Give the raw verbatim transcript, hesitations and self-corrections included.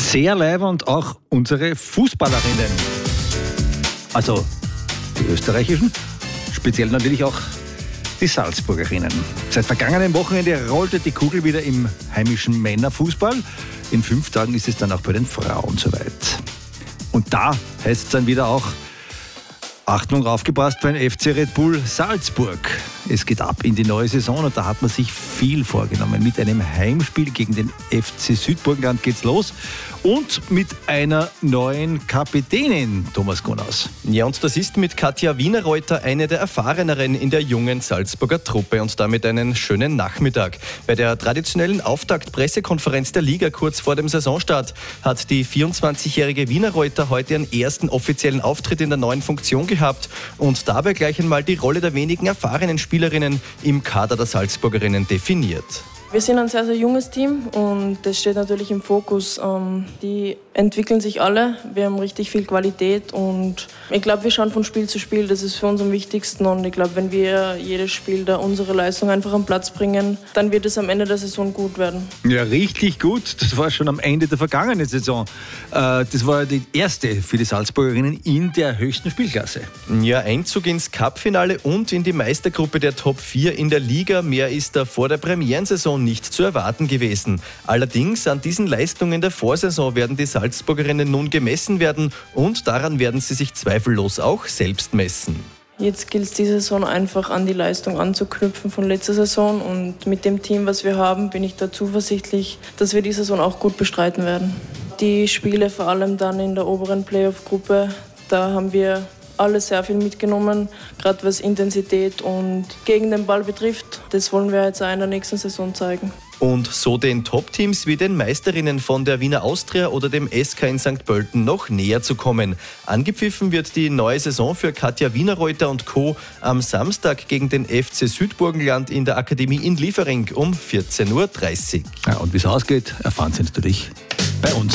Sehr leibend auch unsere Fußballerinnen. Also die österreichischen, speziell natürlich auch die Salzburgerinnen. Seit vergangenem Wochenende rollte die Kugel wieder im heimischen Männerfußball. In fünf Tagen ist es dann auch bei den Frauen soweit. Und da heißt es dann wieder auch, Achtung, aufgepasst beim F C Red Bull Salzburg. Es geht ab in die neue Saison und da hat man sich viel vorgenommen. Mit einem Heimspiel gegen den F C Südburgenland geht's los und mit einer neuen Kapitänin, Thomas Gonaus. Ja, und das ist mit Katja Wienerreuter eine der erfahreneren in der jungen Salzburger Truppe und damit einen schönen Nachmittag. Bei der traditionellen Auftakt-Pressekonferenz der Liga kurz vor dem Saisonstart hat die vierundzwanzigjährige Wienerreuter heute ihren ersten offiziellen Auftritt in der neuen Funktion gehabt und dabei gleich einmal die Rolle der wenigen erfahrenen Spielerinnen im Kader der Salzburgerinnen definiert. Wir sind ein sehr, sehr junges Team und das steht natürlich im Fokus. Die entwickeln sich alle, wir haben richtig viel Qualität und ich glaube, wir schauen von Spiel zu Spiel, das ist für uns am wichtigsten und ich glaube, wenn wir jedes Spiel da unsere Leistung einfach am Platz bringen, dann wird es am Ende der Saison gut werden. Ja, richtig gut, das war schon am Ende der vergangenen Saison. Das war die erste für die Salzburgerinnen in der höchsten Spielklasse. Ja, Einzug ins Cup-Finale und in die Meistergruppe der Top vier in der Liga, mehr ist da vor der Premierensaison nicht zu erwarten gewesen. Allerdings an diesen Leistungen der Vorsaison werden die Salzburgerinnen nun gemessen werden und daran werden sie sich zweifellos auch selbst messen. Jetzt gilt es diese Saison einfach an die Leistung anzuknüpfen von letzter Saison und mit dem Team, was wir haben, bin ich da zuversichtlich, dass wir die Saison auch gut bestreiten werden. Die Spiele vor allem dann in der oberen Playoff-Gruppe, da haben wir alle sehr viel mitgenommen, gerade was Intensität und gegen den Ball betrifft. Das wollen wir jetzt auch in der nächsten Saison zeigen. Und so den Top-Teams wie den Meisterinnen von der Wiener Austria oder dem S K in Sankt Pölten noch näher zu kommen. Angepfiffen wird die neue Saison für Katja Wienerreuter und Co. am Samstag gegen den F C Südburgenland in der Akademie in Liefering um vierzehn Uhr dreißig. Ja, und wie es ausgeht, erfahren Sie natürlich bei uns.